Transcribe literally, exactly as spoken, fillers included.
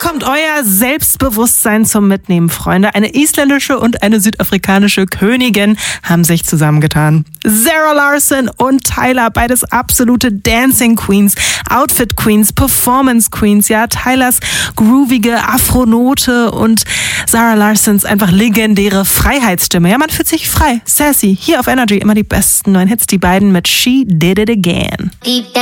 kommt euer Selbstbewusstsein zum Mitnehmen, Freunde. Eine isländische und eine südafrikanische Königin haben sich zusammengetan. Zara Larsson und Tyla, beides absolute Dancing Queens, Outfit Queens, Performance Queens. Ja, Tylas groovige Afronote und Zara Larssons einfach legendäre Freiheitsstimme. Ja, man fühlt sich frei, sassy. Hier auf Energy immer die besten neuen Hits, die beiden mit She Did It Again.